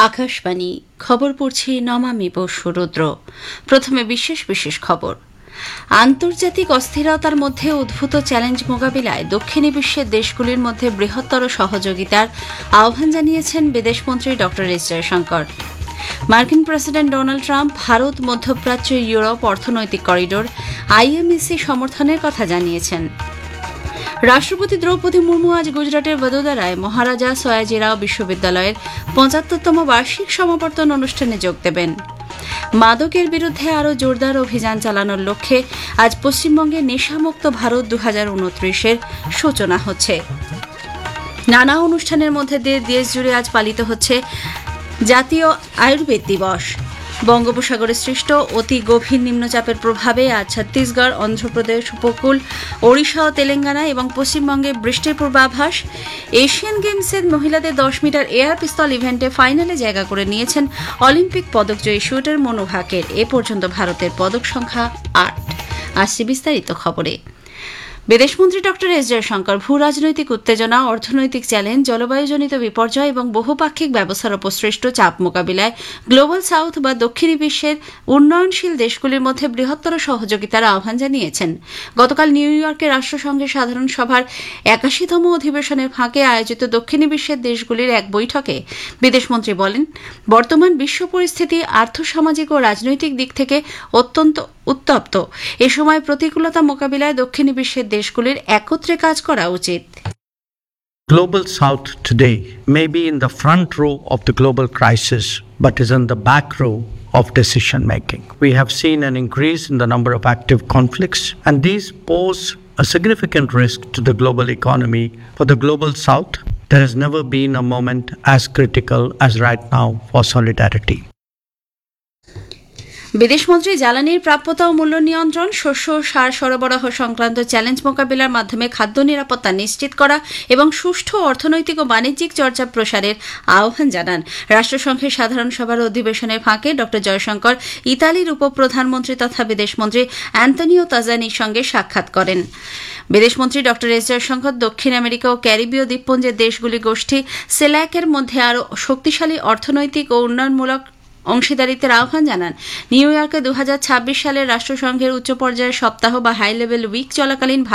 আকাশবাণী খবর পড়ছি নমামি বসুরুদ্র। প্রথমে বিশেষ বিশেষ খবর। আন্তর্জাতিক অস্থিরতার মধ্যে উদ্ভূত চ্যালেঞ্জ মোকাবিলায় দক্ষিণী বিশ্বের দেশগুলির মধ্যে বৃহত্তর সহযোগিতার আহ্বান জানিয়েছেন বিদেশমন্ত্রী ড এস জয়শঙ্কর। মার্কিন প্রেসিডেন্ট ডোনাল্ড ট্রাম্প ভারত মধ্যপ্রাচ্য ইউরোপ অর্থনৈতিক করিডোর আইএমএসি সমর্থনের কথা জানিয়েছেন। রাষ্ট্রপতি দ্রৌপদী মুর্মু আজ গুজরাটের বদোদরায় মহারাজা সয়াজিরাও বিশ্ববিদ্যালয়ের ৭৫তম বার্ষিক সমাবর্তন অনুষ্ঠানে যোগ দেবেন। মাদকের বিরুদ্ধে আরও জোরদার অভিযান চালানোর লক্ষ্যে আজ পশ্চিমবঙ্গে নেশামুক্ত ভারত ২০২৯-এর সূচনা হচ্ছে। নানা অনুষ্ঠানের মধ্যে দিয়ে দেশজুড়ে আজ পালিত হচ্ছে জাতীয় আয়ুর্বেদ দিবস। বঙ্গোপসাগরে সৃষ্ট অতি গভীর নিম্নচাপের প্রভাবে আজ ছত্তিশগড়, অন্ধ্রপ্রদেশ উপকূল, ওড়িশা ও তেলেঙ্গানা এবং পশ্চিমবঙ্গে বৃষ্টির পূর্বাভাস। এশিয়ান গেমসের মহিলাদের ১০ মিটার এয়ার পিস্তল ইভেন্টে ফাইনালে জায়গা করে নিয়েছেন অলিম্পিক পদকজয়ী শুটার মনু ভাকের। এ পর্যন্ত ভারতের পদক সংখ্যা ৮। আসছে বিস্তারিত খবরে। বিদেশমন্ত্রী ড এস জয়শঙ্কর ভূ রাজনৈতিক উত্তেজনা, অর্থনৈতিক চ্যালেঞ্জ, জলবায়ুজনিত বিপর্যয় এবং বহুপাক্ষিক ব্যবস্থার ওপর সৃষ্ট চাপ মোকাবিলায় গ্লোবাল সাউথ বা দক্ষিণী বিশ্বের উন্নয়নশীল দেশগুলির মধ্যে বৃহত্তর সহযোগিতার আহ্বান জানিয়েছেন। গতকাল নিউ ইয়র্কে রাষ্ট্রসংঘের সাধারণ সভার ৮১তম অধিবেশনের ফাঁকে আয়োজিত দক্ষিণী বিশ্বের দেশগুলির এক বৈঠকে বিদেশমন্ত্রী বলেন, বর্তমান বিশ্ব পরিস্থিতি আর্থসামাজিক ও রাজনৈতিক দিক থেকে অত্যন্ত উত্তপ্ত। এ সময় প্রতিকূলতা মোকাবিলায় দক্ষিণী বিশ্বের দেশগুলির একত্রে কাজ করা উচিত। Global South today may be in the front row of the global crisis, but is in the back row of decision making. We have seen an increase in the number of active conflicts, and these pose a significant risk to the global economy. For the Global South, there has never been a moment as critical as right now for solidarity. বিদেশমন্ত্রী জ্বালানির প্রাপ্যতা ও মূল্য নিয়ন্ত্রণ, শস্য ও সার সরবরাহ সংক্রান্ত challenge মোকাবিলার মাধ্যমে খাদ্য নিরাপত্তা নিশ্চিত করা এবং সুষ্ঠু অর্থনৈতিক ও বাণিজ্যিক চর্চা প্রসারের আহ্বান জানান। রাষ্ট্রসংঘের সাধারণ সভার অধিবেশনের ফাঁকে ড জয়শঙ্কর ইতালির উপপ্রধানমন্ত্রী তথা বিদেশমন্ত্রী অ্যান্তনিও তাজানির সঙ্গে সাক্ষাৎ করেন। বিদেশমন্ত্রী ড এস জয়শঙ্কর দক্ষিণ আমেরিকা ও ক্যারিবীয় দ্বীপপুঞ্জের দেশগুলি গোষ্ঠী সেল্যাকের মধ্যে আরও শক্তিশালী অর্থনৈতিক ও উন্নয়নমূলক অংশীদারিত্বের আহ্বান জানান। নিউ ইয়র্কে ২০২৬ সালের রাষ্ট্রসংঘের উচ্চ পর্যায়ের সপ্তাহ বা হাই লেভেল উইক চলাকালীন